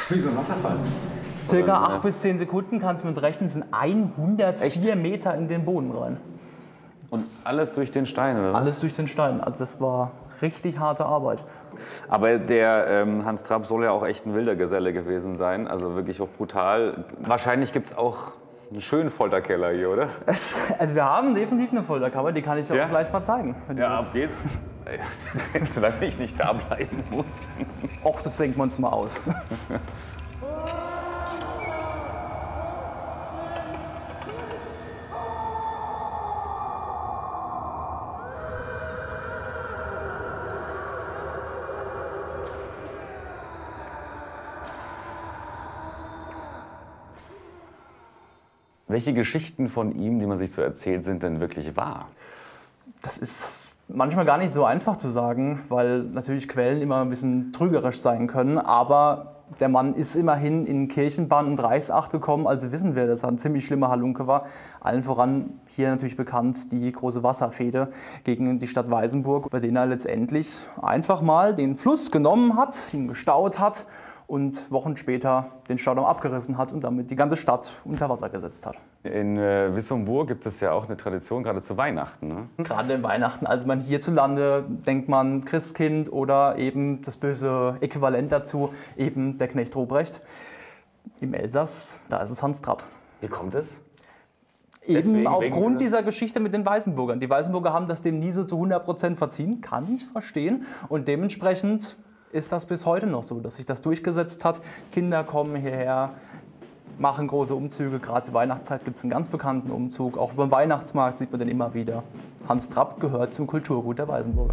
Wie so ein Wasserfall. Circa 8 bis 10 Sekunden kannst du mit rechnen, sind 104 Echt? Meter in den Boden rein. Und alles durch den Stein, oder was? Alles durch den Stein. Also das war richtig harte Arbeit. Aber der Hans Trapp soll ja auch echt ein wilder Geselle gewesen sein, also wirklich auch brutal. Wahrscheinlich gibt es auch einen schönen Folterkeller hier, oder? Also wir haben definitiv eine Folterkammer, die kann ich auch gleich mal zeigen. Wenn du Ja, willst. auf geht's. Solange ich nicht da bleiben muss. Och, das denken wir uns mal aus. Welche Geschichten von ihm, die man sich so erzählt, sind denn wirklich wahr? Das ist manchmal gar nicht so einfach zu sagen, weil natürlich Quellen immer ein bisschen trügerisch sein können. Aber der Mann ist immerhin in Kirchenbahn und Reichsacht gekommen, also wissen wir, dass er ein ziemlich schlimmer Halunke war. Allen voran hier natürlich bekannt die große Wasserfehde gegen die Stadt Weißenburg, bei der er letztendlich einfach mal den Fluss genommen hat, ihn gestaut hat und Wochen später den Staudamm abgerissen hat und damit die ganze Stadt unter Wasser gesetzt hat. In Wissembourg gibt es ja auch eine Tradition, gerade zu Weihnachten. Ne? Gerade in Weihnachten, also man hierzulande denkt man Christkind oder eben das böse Äquivalent dazu, eben der Knecht Ruprecht. Im Elsass, da ist es Hans Trapp. Wie kommt es? Eben Deswegen, aufgrund dieser Geschichte mit den Weißenburgern. Die Weißenburger haben das dem nie so zu 100% verziehen, kann ich verstehen. Und dementsprechend ist das bis heute noch so, dass sich das durchgesetzt hat. Kinder kommen hierher, machen große Umzüge. Gerade zur Weihnachtszeit gibt es einen ganz bekannten Umzug. Auch beim Weihnachtsmarkt sieht man den immer wieder. Hans Trapp gehört zum Kulturgut der Weißenburger.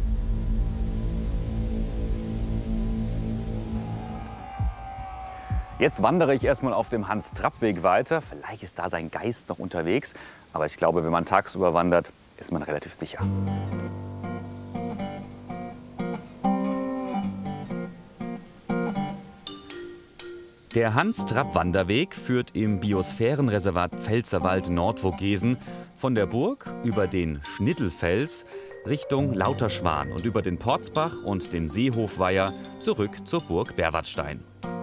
Jetzt wandere ich erstmal auf dem Hans-Trapp-Weg weiter. Vielleicht ist da sein Geist noch unterwegs. Aber ich glaube, wenn man tagsüber wandert, ist man relativ sicher. Der Hans-Trapp-Wanderweg führt im Biosphärenreservat Pfälzerwald-Nordvogesen von der Burg über den Schnittelfels Richtung Lauterschwan und über den Porzbach und den Seehofweiher zurück zur Burg Berwartstein.